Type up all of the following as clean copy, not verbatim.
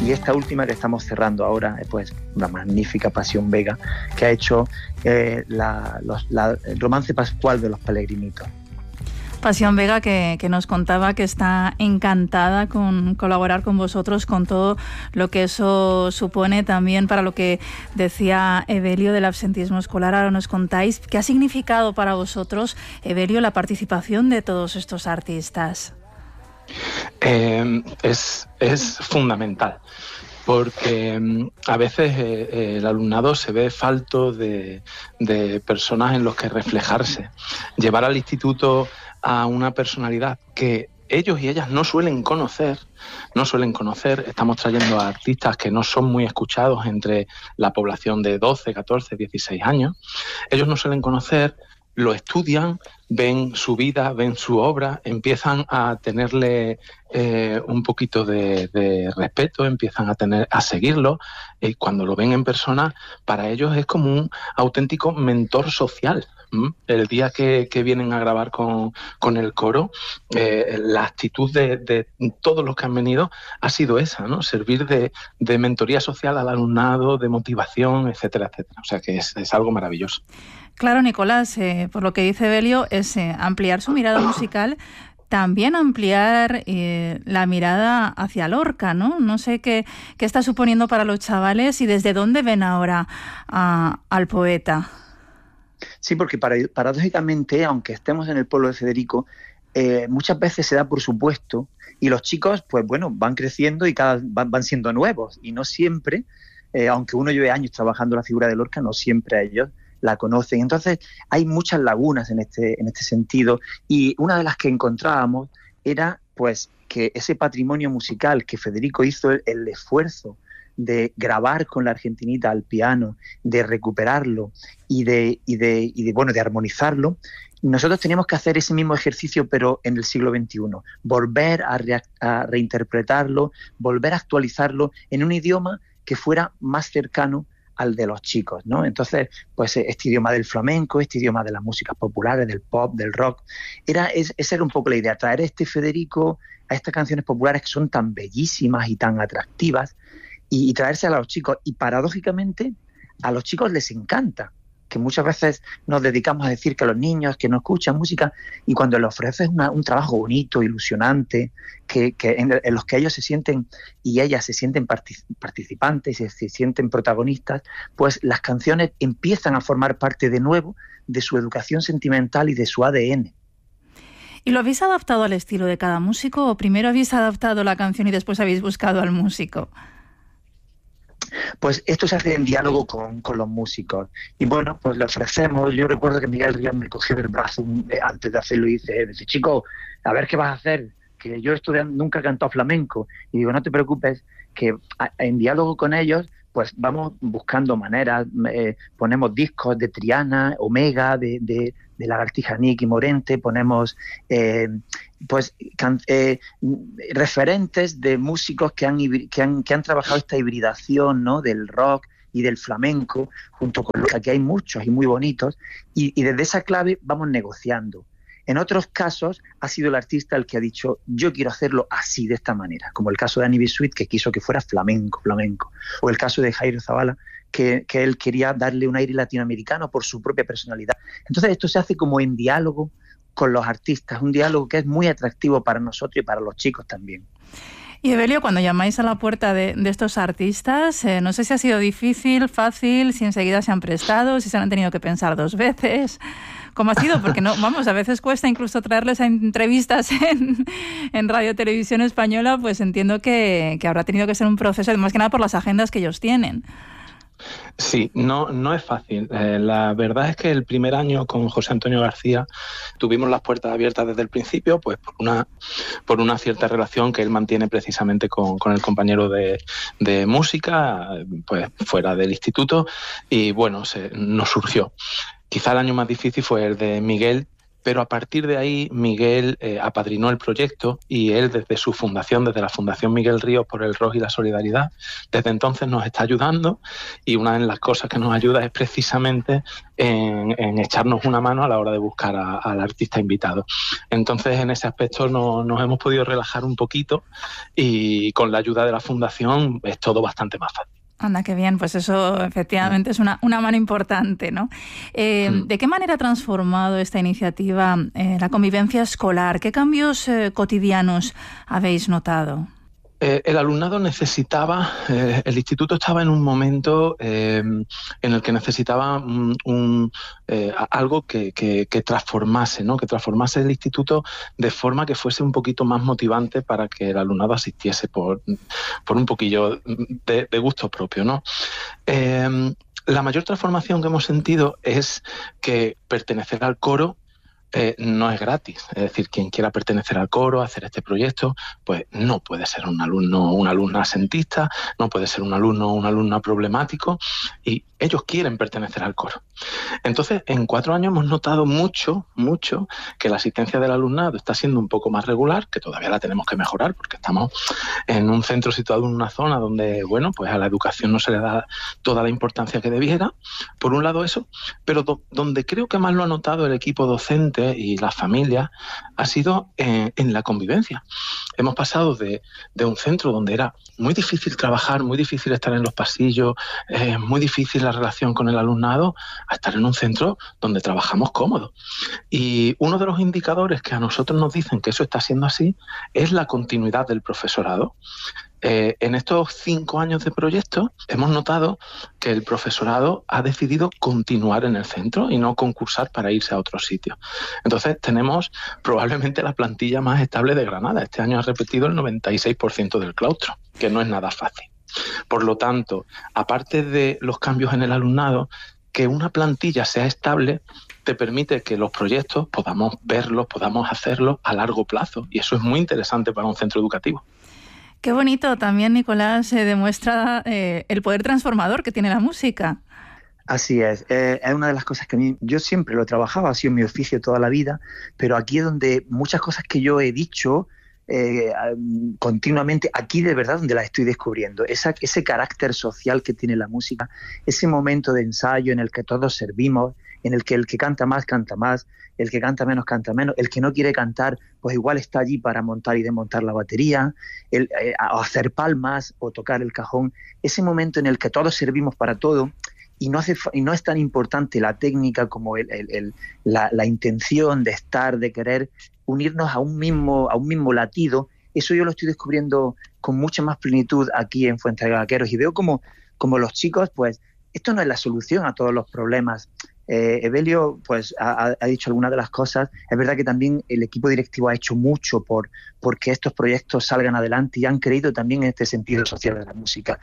Y esta última que estamos cerrando ahora es pues una magnífica Pasión Vega que ha hecho el romance pascual de los Pelegrinitos. Pasión Vega, que nos contaba que está encantada con colaborar con vosotros, con todo lo que eso supone también para lo que decía Evelio del absentismo escolar. Ahora nos contáis qué ha significado para vosotros, Evelio, la participación de todos estos artistas. Es fundamental, porque a veces el alumnado se ve falto de personas en los que reflejarse. Llevar al instituto a una personalidad que ellos y ellas no suelen conocer. Estamos trayendo a artistas que no son muy escuchados entre la población de 12, 14, 16 años. Ellos no suelen conocer, lo estudian, ven su vida, ven su obra, empiezan a tenerle un poquito de respeto, empiezan a seguirlo, y cuando lo ven en persona, para ellos es como un auténtico mentor social. El día que vienen a grabar con el coro, la actitud de todos los que han venido ha sido esa, ¿no? Servir de mentoría social al alumnado, de motivación, etcétera, etcétera. O sea que es algo maravilloso. Claro, Nicolás, por lo que dice Evelio, es ampliar su mirada musical, también ampliar la mirada hacia Lorca, ¿no? No sé qué está suponiendo para los chavales y desde dónde ven ahora al poeta. Sí, porque paradójicamente, aunque estemos en el pueblo de Federico, muchas veces se da por supuesto y los chicos, pues bueno, van creciendo y van siendo nuevos y no siempre, aunque uno lleve años trabajando la figura de Lorca, no siempre a ellos la conocen. Entonces hay muchas lagunas en este sentido y una de las que encontrábamos era pues que ese patrimonio musical que Federico hizo el esfuerzo de grabar con la argentinita al piano, de recuperarlo y de armonizarlo, nosotros teníamos que hacer ese mismo ejercicio pero en el siglo XXI, volver a reinterpretarlo, volver a actualizarlo en un idioma que fuera más cercano al de los chicos, ¿no? Entonces, pues este idioma del flamenco, este idioma de las músicas populares, del pop, del rock, esa era un poco la idea, traer a este Federico a estas canciones populares que son tan bellísimas y tan atractivas y traérselas a los chicos. Y paradójicamente, a los chicos les encanta, que muchas veces nos dedicamos a decir que los niños que no escuchan música y cuando les ofreces un trabajo bonito, ilusionante, en los que ellos se sienten y ellas se sienten participantes y se sienten protagonistas, pues las canciones empiezan a formar parte de nuevo de su educación sentimental y de su ADN. ¿Y lo habéis adaptado al estilo de cada músico o primero habéis adaptado la canción y después habéis buscado al músico? Pues esto se hace en diálogo con los músicos. Y bueno, pues le ofrecemos. Yo recuerdo que Miguel Ríos me cogió del brazo antes de hacerlo y dice, chico, a ver qué vas a hacer, que yo nunca he cantado flamenco. Y digo, no te preocupes, que en diálogo con ellos, pues vamos buscando maneras, ponemos discos de Triana, Omega, de Lagartija Nick y Morente, ponemos referentes de músicos que han trabajado esta hibridación, ¿no?, del rock y del flamenco, junto con los que aquí hay muchos y muy bonitos, y desde esa clave vamos negociando. En otros casos ha sido el artista el que ha dicho yo quiero hacerlo así, de esta manera, como el caso de Annie B. Sweet, que quiso que fuera flamenco, o el caso de Jairo Zavala, que él quería darle un aire latinoamericano por su propia personalidad. Entonces esto se hace como en diálogo con los artistas, un diálogo que es muy atractivo para nosotros y para los chicos también. Y Evelio, cuando llamáis a la puerta de estos artistas, no sé si ha sido difícil, fácil, si enseguida se han prestado, si se han tenido que pensar dos veces. ¿Cómo ha sido? Porque no, vamos, a veces cuesta incluso traerles a entrevistas en Radio Televisión Española, pues entiendo que habrá tenido que ser un proceso, más que nada por las agendas que ellos tienen. Sí, no es fácil. La verdad es que el primer año con José Antonio García tuvimos las puertas abiertas desde el principio, pues por una cierta relación que él mantiene precisamente con el compañero de música, pues fuera del instituto, y bueno, nos surgió. Quizá el año más difícil fue el de Miguel, pero a partir de ahí Miguel apadrinó el proyecto y él desde su fundación, desde la Fundación Miguel Ríos por el Rock y la Solidaridad, desde entonces nos está ayudando, y una de las cosas que nos ayuda es precisamente en echarnos una mano a la hora de buscar al artista invitado. Entonces, en ese aspecto nos hemos podido relajar un poquito, y con la ayuda de la Fundación es todo bastante más fácil. Anda, qué bien, pues eso efectivamente es una mano importante, ¿no? ¿De qué manera ha transformado esta iniciativa la convivencia escolar? ¿Qué cambios cotidianos habéis notado? El alumnado necesitaba, el instituto estaba en un momento en el que necesitaba algo que transformase, ¿no? Que transformase el instituto de forma que fuese un poquito más motivante para que el alumnado asistiese por un poquillo de gusto propio, ¿no? La mayor transformación que hemos sentido es que pertenecer al coro no es gratis. Es decir, quien quiera pertenecer al coro, hacer este proyecto, pues no puede ser un alumno o una alumna asentista, no puede ser un alumno o una alumna problemático, y ellos quieren pertenecer al coro. Entonces, en 4 años hemos notado mucho que la asistencia del alumnado está siendo un poco más regular, que todavía la tenemos que mejorar porque estamos en un centro situado en una zona donde, bueno, pues a la educación no se le da toda la importancia que debiera. Por un lado eso, pero donde creo que más lo ha notado el equipo docente y las familias ha sido en la convivencia. Hemos pasado de un centro donde era muy difícil trabajar, muy difícil estar en los pasillos, muy difícil la relación con el alumnado, a estar en un centro donde trabajamos cómodos. Y uno de los indicadores que a nosotros nos dicen que eso está siendo así es la continuidad del profesorado. En estos 5 años de proyecto hemos notado que el profesorado ha decidido continuar en el centro y no concursar para irse a otro sitio. Entonces tenemos probablemente la plantilla más estable de Granada. Este año ha repetido el 96% del claustro, que no es nada fácil. Por lo tanto, aparte de los cambios en el alumnado, que una plantilla sea estable te permite que los proyectos podamos verlos, podamos hacerlos a largo plazo, y eso es muy interesante para un centro educativo. Qué bonito también, Nicolás, demuestra el poder transformador que tiene la música. Así es una de las cosas que a mí, yo siempre lo he trabajado, ha sido mi oficio toda la vida, pero aquí es donde muchas cosas que yo he dicho continuamente, aquí de verdad donde las estoy descubriendo, ese carácter social que tiene la música, ese momento de ensayo en el que todos servimos, en el que canta más, el que canta menos, el que no quiere cantar, pues igual está allí para montar y desmontar la batería, o hacer palmas o tocar el cajón, ese momento en el que todos servimos para todo. Y no es tan importante la técnica como la intención de estar, de querer unirnos a un mismo latido. Eso yo lo estoy descubriendo con mucha más plenitud aquí en Fuente de Vaqueros, y veo como los chicos, pues esto no es la solución a todos los problemas. Evelio pues ha dicho algunas de las cosas. Es verdad que también el equipo directivo ha hecho mucho porque estos proyectos salgan adelante, y han creído también en este sentido social de la música.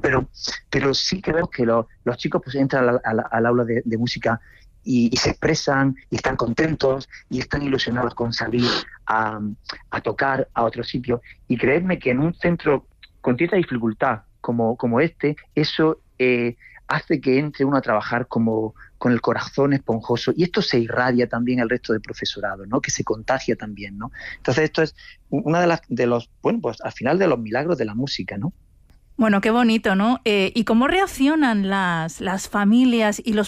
Pero sí que veo que los chicos pues entran al aula de música y se expresan y están contentos y están ilusionados con salir a tocar a otro sitio. Y creedme que en un centro con tanta dificultad como este, eso hace que entre uno a trabajar con el corazón esponjoso, y esto se irradia también al resto del profesorado, ¿no? Que se contagia también, ¿no? Entonces esto es una de los pues al final de los milagros de la música, ¿no? Bueno, qué bonito, ¿no? ¿Y cómo reaccionan las familias y los